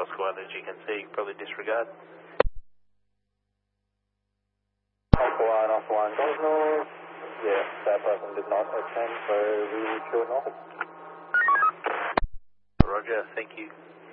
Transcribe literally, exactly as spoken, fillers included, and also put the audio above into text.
Oscar one, as you can see, probably disregard. Oscar one, Oscar one, Golf North. Yeah, that person did not attend, so we should not. Roger, thank you.